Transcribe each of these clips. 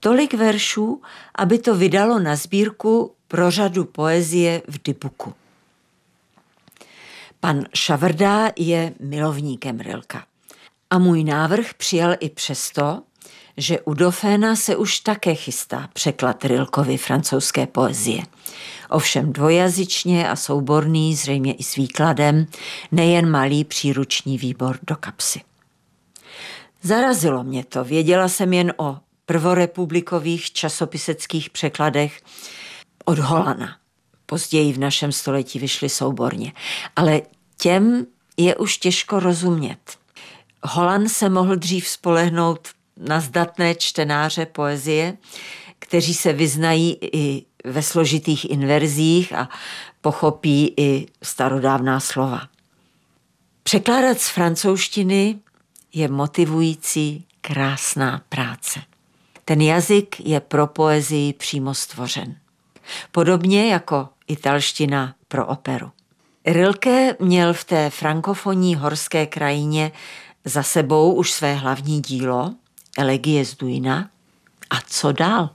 tolik veršů, aby to vydalo na sbírku pro řadu poezie v Dybuku. Pan Šavrdá je milovníkem Rilka. A můj návrh přijal i přesto, že u Dauphéna se už také chystá překlad Rilkovy francouzské poezie. Ovšem dvojazyčně a souborný, zřejmě i s výkladem, nejen malý příruční výbor do kapsy. Zarazilo mě to, věděla jsem jen o prvorepublikových časopiseckých překladech od Holana. Později v našem století vyšly souborně, ale těm je už těžko rozumět. Holan se mohl dřív spolehnout na zdatné čtenáře poezie, kteří se vyznají i ve složitých inverzích a pochopí i starodávná slova. Překládat z francouzštiny je motivující, krásná práce. Ten jazyk je pro poezii přímo stvořen. Podobně jako italština pro operu. Rilke měl v té frankofonní horské krajině za sebou už své hlavní dílo, Elegie z Duina. A co dál?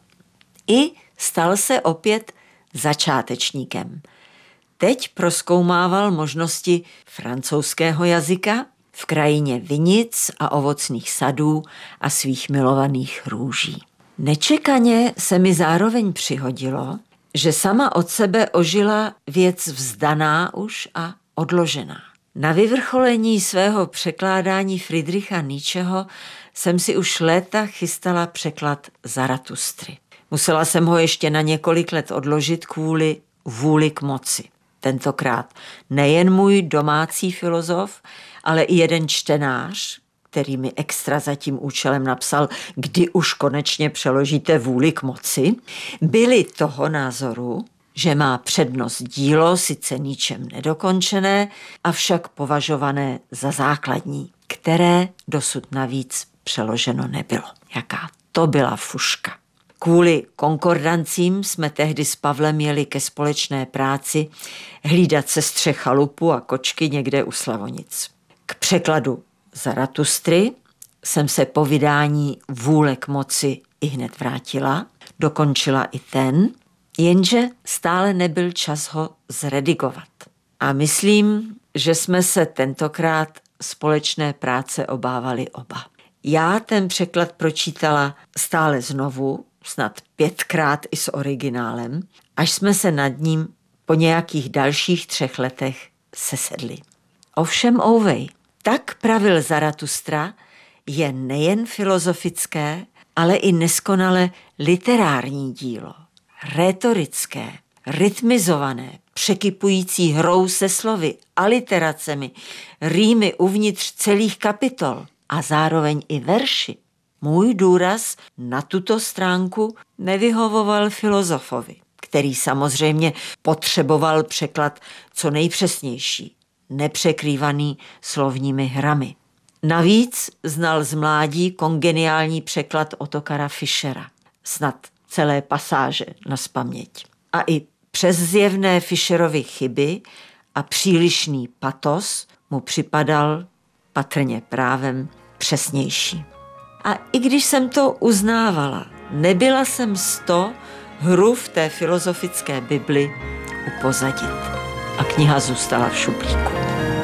I stal se opět začátečníkem. Teď prozkoumával možnosti francouzského jazyka v krajině vinic a ovocných sadů a svých milovaných růží. Nečekaně se mi zároveň přihodilo, že sama od sebe ožila věc vzdaná už a odložená. Na vyvrcholení svého překládání Friedricha Nietzscheho jsem si už léta chystala překlad Zaratustry. Musela jsem ho ještě na několik let odložit kvůli vůli k moci. Tentokrát nejen můj domácí filozof, ale i jeden čtenář, který mi extra za tím účelem napsal, kdy už konečně přeložíte vůli k moci, byli toho názoru, že má přednost dílo, sice ničem nedokončené, avšak považované za základní, které dosud navíc přeloženo nebylo. Jaká to byla fuška. Kvůli konkordancím jsme tehdy s Pavlem jeli ke společné práci hlídat sestře chalupu a kočky někde u Slavonic. K překladu Zaratustry jsem se po vydání Vůle k moci ihned vrátila, dokončila i ten, jenže stále nebyl čas ho zredigovat. A myslím, že jsme se tentokrát společné práce obávali oba. Já ten překlad pročítala stále znovu, snad 5krát i s originálem, až jsme se nad ním po nějakých dalších 3 letech sesedli. Ovšem ouvej, tak pravil Zaratustra je nejen filozofické, ale i neskonale literární dílo. Rétorické, rytmizované, překypující hrou se slovy, aliteracemi, rýmy uvnitř celých kapitol a zároveň i verši. Můj důraz na tuto stránku nevyhovoval filozofovi, který samozřejmě potřeboval překlad co nejpřesnější, nepřekrývaný slovními hrami. Navíc znal z mládí kongeniální překlad Ottokara Fischera, snad celé pasáže nazpaměť. A i přes zjevné Fischerovy chyby a přílišný patos mu připadal, patrně právem, přesnější. A i když jsem to uznávala, nebyla jsem z toho hru v té filozofické Bibli upozadit. A kniha zůstala v šuplíku.